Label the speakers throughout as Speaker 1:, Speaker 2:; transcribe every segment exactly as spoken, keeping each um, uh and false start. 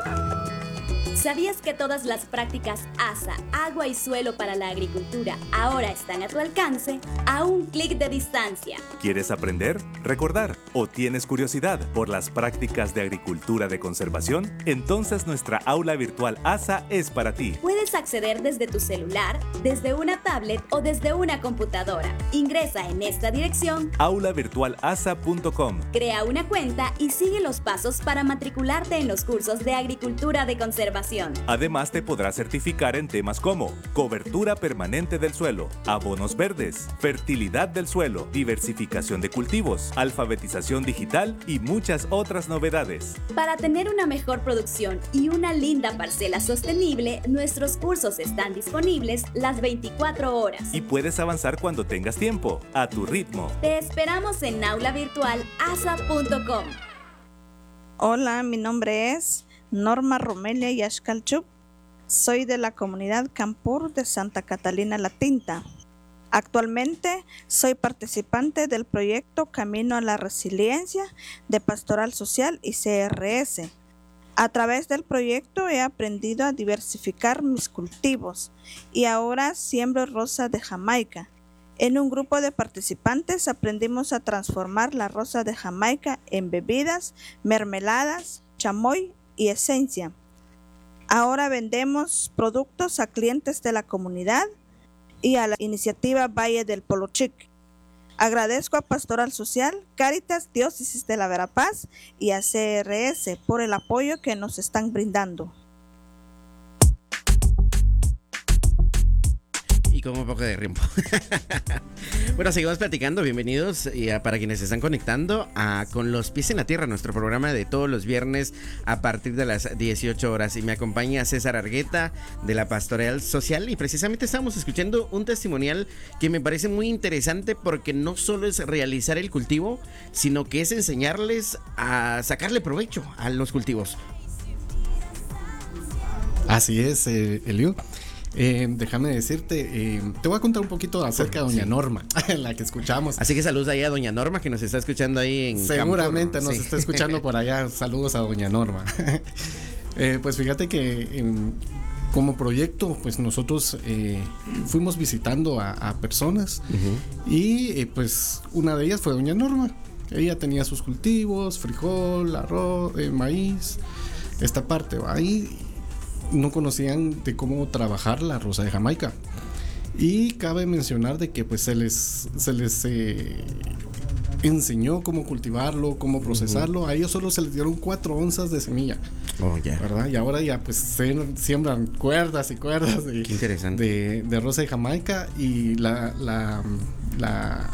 Speaker 1: ¿Sabías que todas las prácticas A S A, agua y suelo para la agricultura, ahora están a tu alcance a un clic de distancia?
Speaker 2: ¿Quieres aprender, recordar o tienes curiosidad por las prácticas de agricultura de conservación? Entonces nuestra aula virtual A S A es para ti.
Speaker 1: Puedes acceder desde tu celular, desde una tablet o desde una computadora. Ingresa en esta dirección
Speaker 2: aula virtual a s a punto com.
Speaker 1: Crea una cuenta y sigue los pasos para matricularte en los cursos de agricultura de conservación.
Speaker 2: Además, te podrás certificar en temas como cobertura permanente del suelo, abonos verdes, fertilidad del suelo, diversificación de cultivos, alfabetización digital y muchas otras novedades.
Speaker 1: Para tener una mejor producción y una linda parcela sostenible, nuestros cursos están disponibles las veinticuatro horas.
Speaker 2: Y puedes avanzar cuando tengas tiempo, a tu ritmo.
Speaker 1: Te esperamos en aula virtual a s a punto com.
Speaker 3: Hola, mi nombre es Norma Romelia Yaxcalchup. Soy de la comunidad Campur de Santa Catalina La Tinta. Actualmente soy participante del proyecto Camino a la Resiliencia de Pastoral Social y C R S. A través del proyecto he aprendido a diversificar mis cultivos y ahora siembro rosa de Jamaica. En un grupo de participantes aprendimos a transformar la rosa de Jamaica en bebidas, mermeladas, chamoy y esencia. Ahora vendemos productos a clientes de la comunidad y a la iniciativa Valle del Polochic. Agradezco a Pastoral Social, Cáritas, Diócesis de la Verapaz y a C R S por el apoyo que nos están brindando.
Speaker 4: Con un poco de ritmo. Bueno, seguimos platicando. Bienvenidos y a, para quienes se están conectando a Con los Pies en la Tierra, nuestro programa de todos los viernes a partir de las dieciocho horas. Y me acompaña César Argueta de la Pastoral Social. Y precisamente estamos escuchando un testimonial que me parece muy interesante porque no solo es realizar el cultivo, sino que es enseñarles a sacarle provecho a los cultivos.
Speaker 5: Así es, eh, Eliu. Eh, déjame decirte, eh, te voy a contar un poquito acerca de Doña sí. Norma, la que escuchamos.
Speaker 4: Así que saludos ahí a Doña Norma que nos está escuchando ahí en
Speaker 5: Seguramente Campur. Nos
Speaker 4: sí.
Speaker 5: está escuchando por allá. Saludos a Doña Norma. eh, Pues fíjate que eh, como proyecto, pues nosotros eh, fuimos visitando a, a personas uh-huh. y eh, pues una de ellas fue Doña Norma. Ella tenía sus cultivos, frijol, arroz, eh, maíz, esta parte, ¿va? Ahí no conocían de cómo trabajar la rosa de Jamaica. Y cabe mencionar de que pues se les se les eh, enseñó cómo cultivarlo, cómo procesarlo. Uh-huh. A ellos solo se les dieron cuatro onzas de semilla. Oh, yeah. ¿Verdad? Y ahora ya pues se siembran cuerdas y cuerdas de,
Speaker 4: Qué interesante.
Speaker 5: de, de rosa de Jamaica y la la, la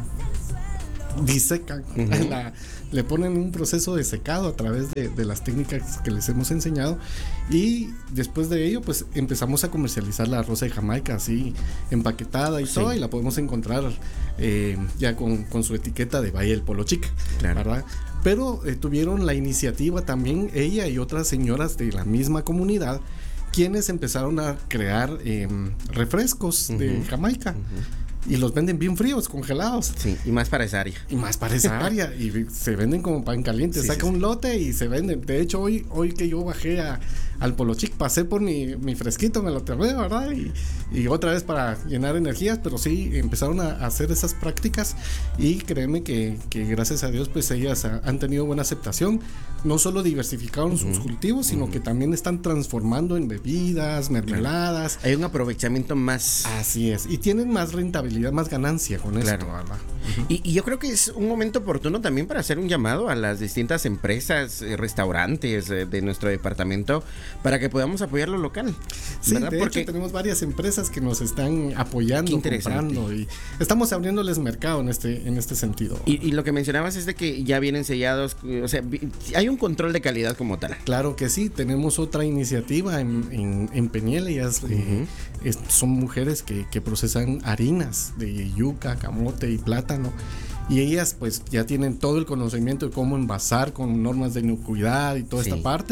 Speaker 5: disecan, uh-huh. la, le ponen un proceso de secado a través de, de las técnicas que les hemos enseñado, y después de ello pues empezamos a comercializar la rosa de Jamaica así empaquetada y sí. todo, y la podemos encontrar eh, ya con, con su etiqueta de Valle del Polochic, claro. ¿verdad? Pero eh, tuvieron la iniciativa también ella y otras señoras de la misma comunidad, quienes empezaron a crear eh, refrescos uh-huh. de Jamaica. Uh-huh. Y los venden bien fríos, congelados.
Speaker 4: Sí, y más para esa área.
Speaker 5: Y más para esa área. Y se venden como pan caliente. Sí, Saca sí, un sí. lote y se venden. De hecho, hoy, hoy que yo bajé a, al Polochic, pasé por mi, mi fresquito, me lo tomé, ¿verdad? Y, y otra vez para llenar energías. Pero sí, empezaron a hacer esas prácticas. Y créeme que, que gracias a Dios, pues ellas han tenido buena aceptación. No solo diversificaron uh-huh. sus cultivos, sino uh-huh. que también están transformando en bebidas, mermeladas.
Speaker 4: Claro. Hay un aprovechamiento más.
Speaker 5: Así es. Y tienen más rentabilidad, más ganancia con
Speaker 4: claro.
Speaker 5: esto, ¿verdad?
Speaker 4: Uh-huh. Y, y yo creo que es un momento oportuno también para hacer un llamado a las distintas empresas, eh, restaurantes eh, de nuestro departamento, para que podamos apoyar lo local.
Speaker 5: Sí,
Speaker 4: ¿verdad?
Speaker 5: de
Speaker 4: Porque
Speaker 5: hecho tenemos varias empresas que nos están apoyando, comprando, y estamos abriéndoles mercado en este, en este sentido.
Speaker 4: Y, y lo que mencionabas es de que ya vienen sellados, o sea, hay un control de calidad como tal.
Speaker 5: Claro que sí, tenemos otra iniciativa en, en, en Peniel, ellas uh-huh. eh, es, son mujeres que, que procesan harinas de yuca, camote y plátano, y ellas pues ya tienen todo el conocimiento de cómo envasar con normas de inocuidad y toda sí. esta parte,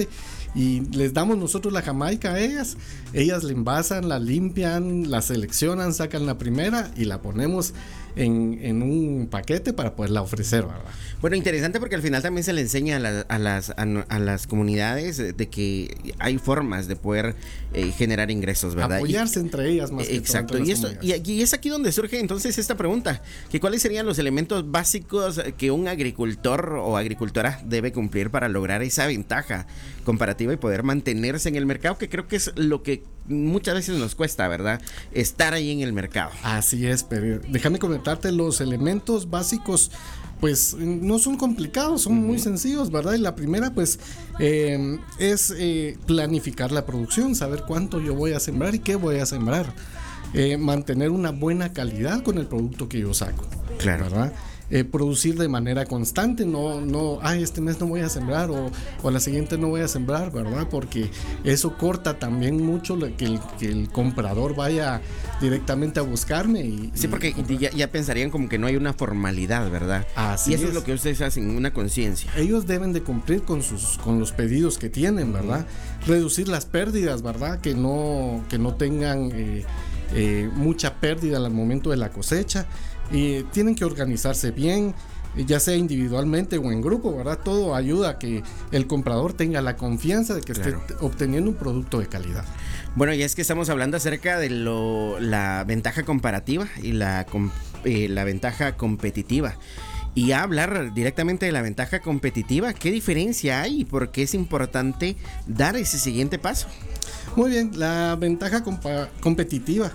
Speaker 5: y les damos nosotros la jamaica a ellas. Ellas la envasan, la limpian, la seleccionan, sacan la primera y la ponemos en, en un paquete para poderla ofrecer, ¿verdad?
Speaker 4: Bueno, interesante porque al final también se le enseña a, la, a, las, a, a las comunidades de que hay formas de poder eh, generar ingresos, ¿verdad?
Speaker 5: Apoyarse y, entre ellas más que
Speaker 4: exacto,
Speaker 5: todo.
Speaker 4: Y, esto, y, y es aquí donde surge entonces esta pregunta, que cuáles serían los elementos básicos que un agricultor o agricultora debe cumplir para lograr esa ventaja comparativa y poder mantenerse en el mercado, que creo que es lo que muchas veces nos cuesta, ¿verdad? Estar ahí en el mercado.
Speaker 5: Así es, pero déjame comentarte los elementos básicos. Pues no son complicados, son uh-huh. muy sencillos, ¿verdad? Y la primera, pues, eh, es eh, planificar la producción, saber cuánto yo voy a sembrar y qué voy a sembrar. Eh, mantener una buena calidad con el producto que yo saco.
Speaker 4: Claro.
Speaker 5: ¿Verdad? Eh, producir de manera constante, no, no, ay, este mes no voy a sembrar o, o la siguiente no voy a sembrar, ¿verdad? Porque eso corta también mucho lo, que, el, que el comprador vaya directamente a buscarme. Y,
Speaker 4: sí, porque y ya, ya pensarían como que no hay una formalidad, ¿verdad?
Speaker 5: Así
Speaker 4: y eso es.
Speaker 5: es
Speaker 4: lo que ustedes hacen, una conciencia.
Speaker 5: Ellos deben de cumplir con sus con los pedidos que tienen, ¿verdad? Uh-huh. Reducir las pérdidas, ¿verdad? Que no, que no tengan eh, eh, mucha pérdida al momento de la cosecha. Y tienen que organizarse bien, ya sea individualmente o en grupo, ¿verdad? Todo ayuda a que el comprador tenga la confianza de que claro. esté obteniendo un producto de calidad.
Speaker 4: Bueno, ya es que estamos hablando acerca de lo, la ventaja comparativa y la, eh, la ventaja competitiva. Y a hablar directamente de la ventaja competitiva, ¿qué diferencia hay y por qué es importante dar ese siguiente paso?
Speaker 5: Muy bien, la ventaja compa- competitiva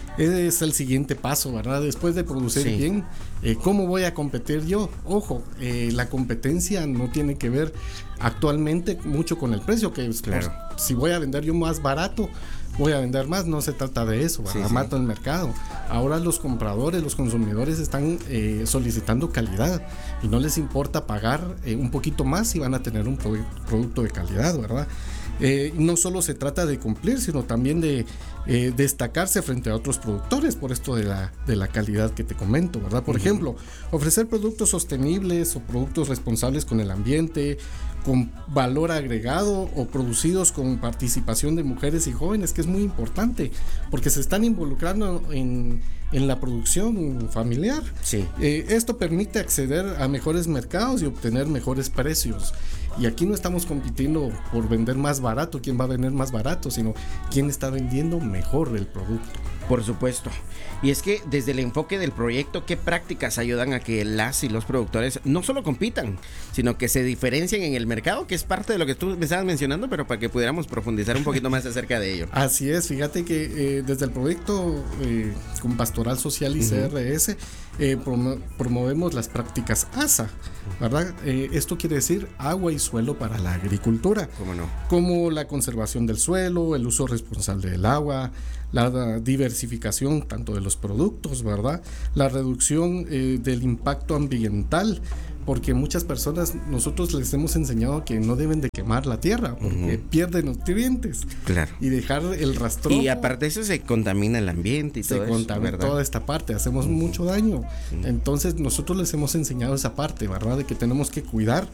Speaker 5: es el siguiente paso, ¿verdad? Después de producir sí. bien, eh, ¿cómo voy a competir yo? Ojo, eh, la competencia no tiene que ver actualmente mucho con el precio, que es, claro. pues, si voy a vender yo más barato, voy a vender más, no se trata de eso, ¿verdad? Sí, sí. Mato el mercado. Ahora los compradores, los consumidores están eh, solicitando calidad y no les importa pagar eh, un poquito más si van a tener un pro- producto de calidad, ¿verdad? Eh, no solo se trata de cumplir, sino también de eh, destacarse frente a otros productores por esto de la, de la calidad que te comento, ¿verdad? Por uh-huh. ejemplo, ofrecer productos sostenibles o productos responsables con el ambiente, con valor agregado o producidos con participación de mujeres y jóvenes, que es muy importante porque se están involucrando en, en la producción familiar.
Speaker 4: Sí.
Speaker 5: Eh, esto permite acceder a mejores mercados y obtener mejores precios. Y aquí no estamos compitiendo por vender más barato, quién va a vender más barato, sino quién está vendiendo mejor el producto.
Speaker 4: Por supuesto. Y es que desde el enfoque del proyecto, ¿qué prácticas ayudan a que las y los productores no solo compitan, sino que se diferencien en el mercado, que es parte de lo que tú me estabas mencionando, pero para que pudiéramos profundizar un poquito más acerca de ello?
Speaker 5: Así es, fíjate que eh, desde el proyecto eh, con Pastoral Social y uh-huh. C R S eh, prom- promovemos las prácticas A S A, ¿verdad? Eh, esto quiere decir agua y suelo para la agricultura.
Speaker 4: ¿Cómo no?
Speaker 5: Como la conservación del suelo, el uso responsable del agua, la diversificación tanto de los productos, ¿verdad? La reducción eh, del impacto ambiental, porque muchas personas, nosotros les hemos enseñado que no deben de quemar la tierra porque uh-huh. pierden nutrientes.
Speaker 4: Claro.
Speaker 5: Y dejar el rastrojo.
Speaker 4: Y aparte de eso se contamina el ambiente y
Speaker 5: se
Speaker 4: todo
Speaker 5: contamina
Speaker 4: eso, ¿verdad?
Speaker 5: Toda esta parte, hacemos uh-huh. mucho daño. Uh-huh. Entonces nosotros les hemos enseñado esa parte, ¿verdad? De que tenemos que cuidar.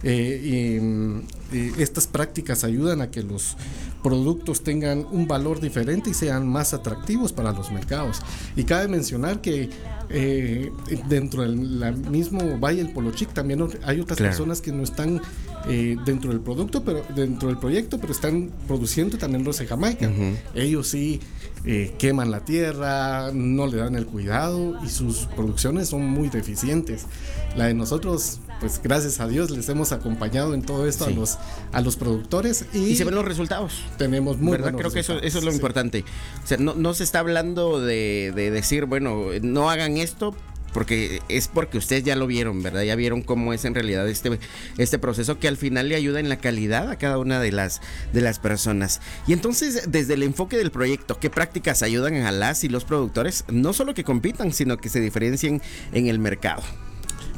Speaker 5: Eh, y, y estas prácticas ayudan a que los productos tengan un valor diferente y sean más atractivos para los mercados. Y cabe mencionar que eh, dentro del mismo Valle del Polochic también hay otras claro. personas que no están eh, dentro del producto, pero dentro del proyecto, pero están produciendo también arroz de Jamaica. Uh-huh. Ellos sí eh, queman la tierra, no le dan el cuidado y sus producciones son muy deficientes. La de nosotros, pues gracias a Dios les hemos acompañado en todo esto sí. a los a los productores y,
Speaker 4: y se ven los resultados.
Speaker 5: Tenemos muy
Speaker 4: ¿verdad? Creo que eso, eso es lo sí. importante. O sea, no, no se está hablando de, de decir, bueno, no hagan esto, porque es porque ustedes ya lo vieron, ¿verdad? Ya vieron cómo es en realidad este, este proceso que al final le ayuda en la calidad a cada una de las, de las personas. Y entonces, desde el enfoque del proyecto, ¿qué prácticas ayudan a las y los productores? No solo que compitan, sino que se diferencien en el mercado.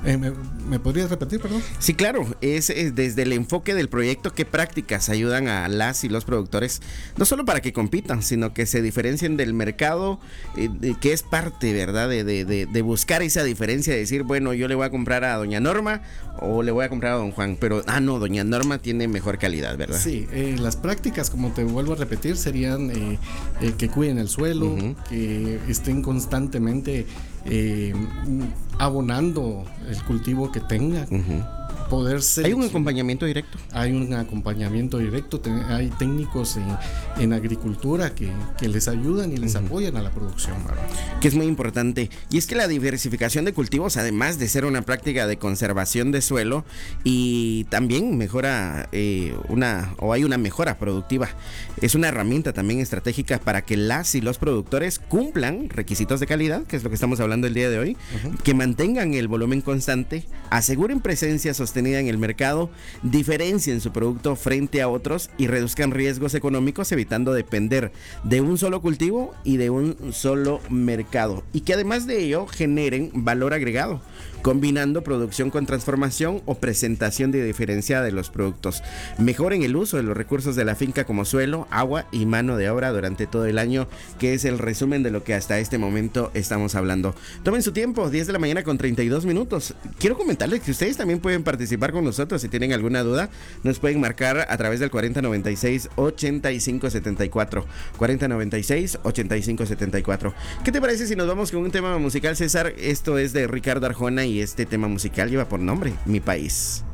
Speaker 5: Eh, ¿me, ¿Me podrías repetir, perdón?
Speaker 4: Sí, claro, es, es desde el enfoque del proyecto qué prácticas ayudan a las y los productores, no solo para que compitan, sino que se diferencien del mercado, eh, de, que es parte, ¿verdad? De, de, de, de buscar esa diferencia, de decir, bueno, yo le voy a comprar a doña Norma o le voy a comprar a don Juan, pero, ah, no, doña Norma tiene mejor calidad, ¿verdad?
Speaker 5: Sí, eh, las prácticas, como te vuelvo a repetir, serían eh, eh, que cuiden el suelo, uh-huh. que estén constantemente eh, abonando el cultivo que tengan. Uh-huh. Poder
Speaker 4: ¿Hay un acompañamiento directo?
Speaker 5: Hay un acompañamiento directo, te, hay técnicos en, en agricultura que, que les ayudan y les uh-huh. apoyan a la producción, ¿verdad?
Speaker 4: Que es muy importante. Y es que la diversificación de cultivos, además de ser una práctica de conservación de suelo, y también mejora eh, una, o hay una mejora productiva, es una herramienta también estratégica para que las y los productores cumplan requisitos de calidad, que es lo que estamos hablando el día de hoy, uh-huh. que mantengan el volumen constante, aseguren presencia sostenida en el mercado, diferencien su producto frente a otros y reduzcan riesgos económicos, evitando depender de un solo cultivo y de un solo mercado, y que además de ello generen valor agregado, combinando producción con transformación o presentación de diferenciada de los productos. Mejoren el uso de los recursos de la finca como suelo, agua y mano de obra durante todo el año, que es el resumen de lo que hasta este momento estamos hablando. Tomen su tiempo, diez de la mañana con treinta y dos minutos. Quiero comentarles que ustedes también pueden participar con nosotros. Si tienen alguna duda, nos pueden marcar a través del cuarenta noventa y seis ochenta y cinco setenta y cuatro. cuarenta noventa y seis ochenta y cinco setenta y cuatro. ¿Qué te parece si nos vamos con un tema musical, César? Esto es de Ricardo Arjona y este tema musical lleva por nombre Mi País.